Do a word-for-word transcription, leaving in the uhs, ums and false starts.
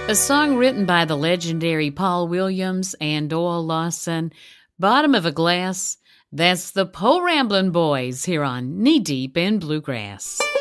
A song written by the legendary Paul Williams and Doyle Lawson, Bottom of a Glass. That's the Po Ramblin' Boys here on Knee Deep in Bluegrass.